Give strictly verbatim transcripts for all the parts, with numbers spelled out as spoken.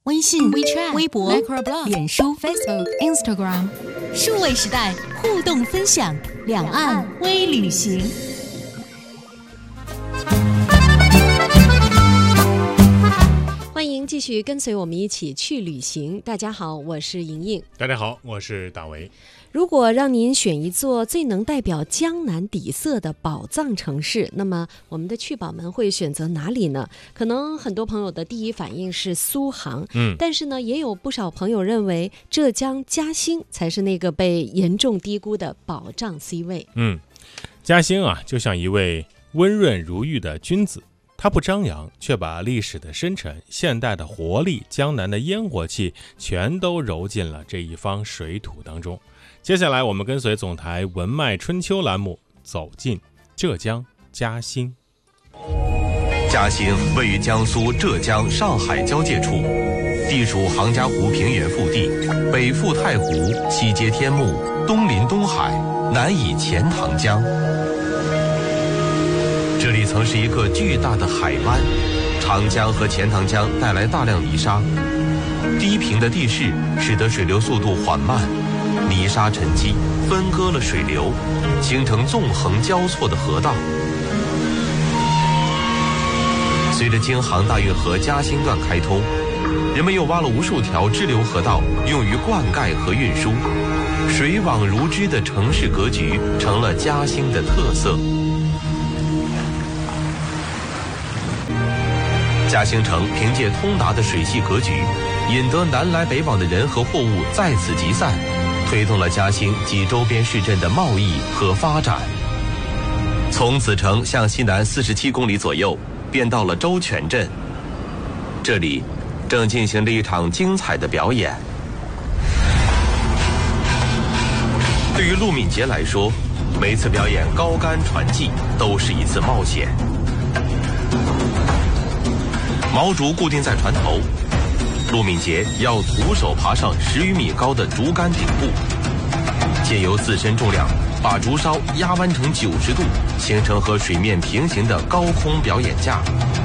微信、 WeChat、 微博、 Microblog、 脸书、 Facebook、Instagram， 数位时代互动分享，两岸微旅行。 欢迎继续跟随我们一起去旅行。大家好，我是莹莹。 大家好，我是大为。 如果让您选一座最能代表江南底色的宝藏城市，那么我们的去宝们会选择哪里呢？可能很多朋友的第一反应是苏杭，嗯，但是呢，也有不少朋友认为浙江嘉兴才是那个被严重低估的宝藏 C 位。 嗯，嘉兴啊，就像一位温润如玉的君子。他不张扬，却把历史的深沉、现代的活力、江南的烟火气全都揉进了这一方水土当中。接下来我们跟随总台文脉春秋栏目走进浙江嘉兴。 嘉兴位于江苏、浙江、上海交界处，地处杭嘉湖平原腹地，北附太湖，西接天目，东临东海，南倚钱塘江。这里曾是一个巨大的海湾，长江和钱塘江带来大量泥沙，低平的地势使得水流速度缓慢，泥沙沉积分割了水流，形成纵横交错的河道。随着京杭大运河嘉兴段开通，人们又挖了无数条支流河道，用于灌溉和运输，水网如织的城市格局成了嘉兴的特色。嘉兴城凭借通达的水系格局，引得南来北往的人和货物在此集散，推动了嘉兴及周边市镇的贸易和发展。从此城向西南四十七公里左右，便到了周全镇，这里正进行着一场精彩的表演。对于陆敏杰来说，每次表演高杆传技都是一次冒险。毛竹固定在船头，陆敏杰要徒手爬上十余米高的竹竿顶部，借由自身重量把竹梢压弯成九十度，形成和水面平行的高空表演架。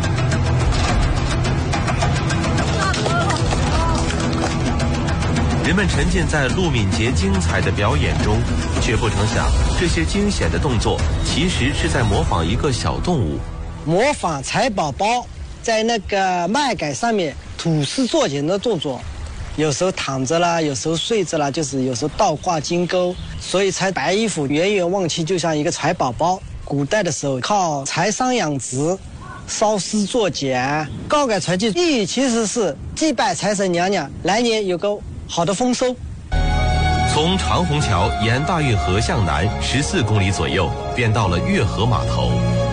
人们沉浸在陆敏杰精彩的表演中，却不曾想这些惊险的动作其实是在模仿一个小动物， 模仿财宝宝在那个麦秆上面吐丝作茧的动作，有时候躺着啦，有时候睡着啦，就是有时候倒挂金钩，所以才白衣服远远望去就像一个财宝宝。古代的时候靠柴桑养殖，烧丝作茧，高杆传技，意义其实是祭拜财神娘娘，来年有个好的丰收。 从长虹桥沿大运河向南十四公里左右，便到了月河码头。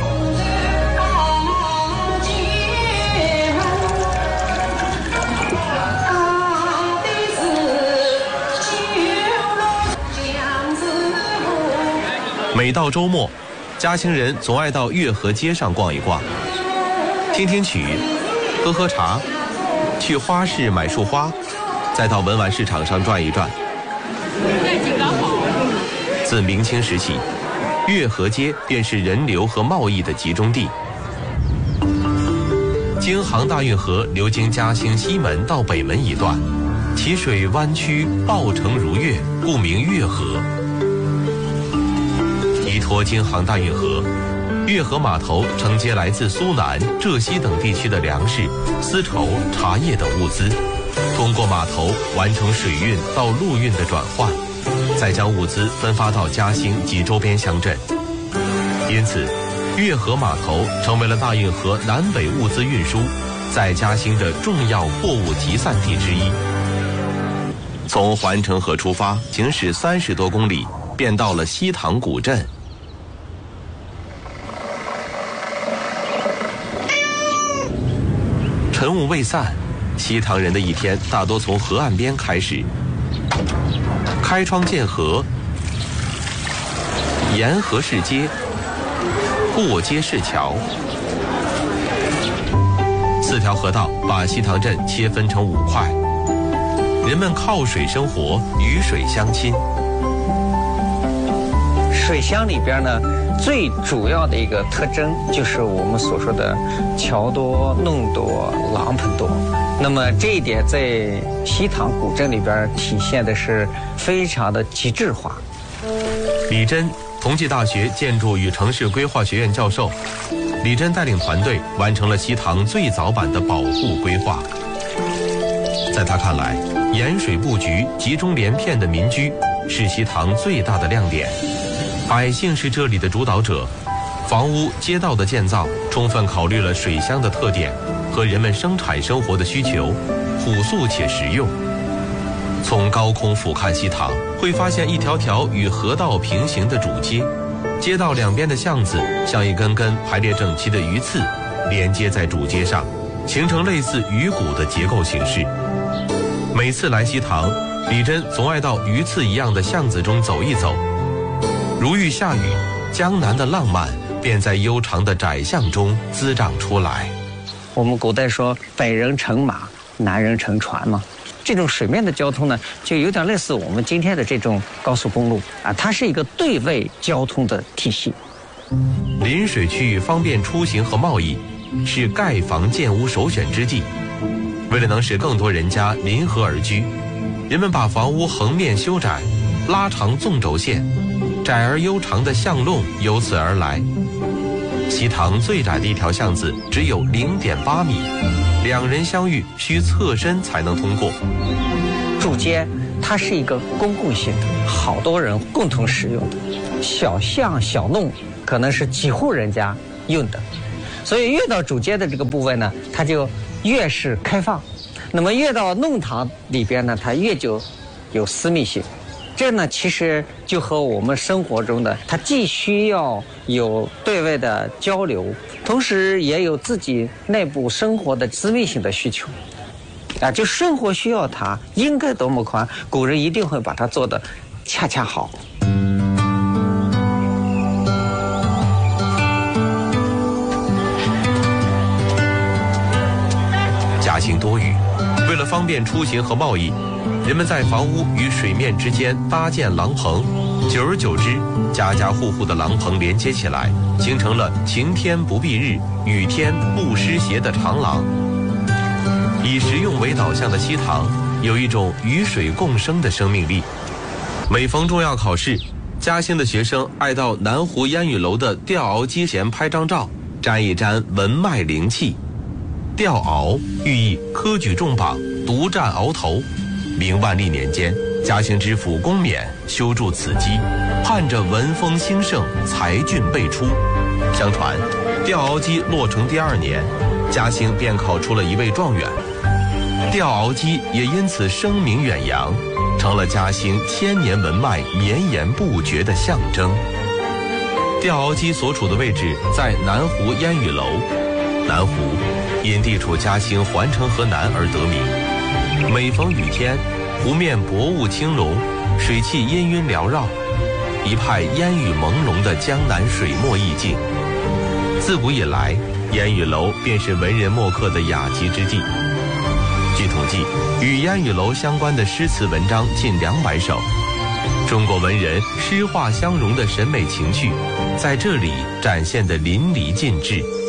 每到周末，嘉兴人总爱到月河街上逛一逛，听听曲，喝喝茶，去花市买束花，再到文玩市场上转一转。自明清时起，月河街便是人流和贸易的集中地。京杭大运河流经嘉兴西门到北门一段，其水弯曲，抱成如月，故名月河。依托京杭大运河，月河码头承接来自苏南、浙西等地区的粮食、丝绸、茶叶等物资，通过码头完成水运到陆运的转换，再将物资分发到嘉兴及周边乡镇。因此，月河码头成为了大运河南北物资运输在嘉兴的重要货物集散地之一。从环城河出发，行驶三十多公里，便到了西塘古镇。晨雾未散，西塘人的一天大多从河岸边开始。开窗见河，沿河是街，过街是桥。四条河道把西塘镇切分成五块，人们靠水生活，与水相亲。 水乡里边呢， 最主要的一个特征就是我们所说的桥多、弄多、廊棚多。那么这一点在西塘古镇里边体现的是非常的极致化。 李真，同济大学建筑与城市规划学院教授。李真带领团队完成了西塘最早版的保护规划。在他看来，沿水布局、集中连片的民居是西塘最大的亮点，百姓是这里的主导者。房屋、街道的建造充分考虑了水乡的特点和人们生产生活的需求，朴素且实用。从高空俯瞰西塘，会发现一条条与河道平行的主街，街道两边的巷子像一根根排列整齐的鱼刺，连接在主街上，形成类似鱼骨的结构形式。每次来西塘，李真总爱到鱼刺一样的巷子中走一走。如遇下雨，江南的浪漫便在悠长的窄巷中滋长出来。 我们古代说北人乘马，南人乘船嘛，这种水面的交通呢，就有点类似我们今天的这种高速公路啊，它是一个对位交通的体系。 临水区域方便出行和贸易，是盖房建屋首选之地。为了能使更多人家临河而居，人们把房屋横面修窄，拉长纵轴线，窄而悠长的巷弄由此而来。西塘最窄的一条巷子只有 零点八米，两人相遇需侧身才能通过。 主街它是一个公共性的，好多人共同使用的，小巷小弄可能是几户人家用的，所以越到主街的这个部分呢，它就越是开放。那么越到弄堂里边呢，它越就有私密性。这呢，其实就和我们生活中的，它既需要有对外的交流，同时也有自己内部生活的私密性的需求。啊，就生活需要它应该多么宽，古人一定会把它做得恰恰好。 嘉兴多雨，为了方便出行和贸易，人们在房屋与水面之间搭建廊棚，久而久之，家家户户的廊棚连接起来，形成了晴天不蔽日，雨天不湿鞋的长廊。以实用为导向的西塘有一种与水共生的生命力。每逢重要考试，嘉兴的学生爱到南湖烟雨楼的吊鳌机前拍张照，沾一沾文脉灵气。吊鳌寓意科举重榜，独占鳌头。明万历年间，嘉兴知府龚冕修筑此基，盼着文风兴盛，才俊辈出。相传，吊鳌机落成第二年，嘉兴便考出了一位状元，吊鳌机也因此声名远扬，成了嘉兴千年文脉绵延不绝的象征。吊鳌机所处的位置在南湖烟雨楼，南湖因地处嘉兴环城河南而得名。每逢雨天，湖面薄雾轻笼，水汽氤氲缭绕，一派烟雨朦胧的江南水墨意境。自古以来，烟雨楼便是文人墨客的雅集之地。据统计，与烟雨楼相关的诗词文章近两百首，中国文人诗画相融的审美情趣，在这里展现得淋漓尽致。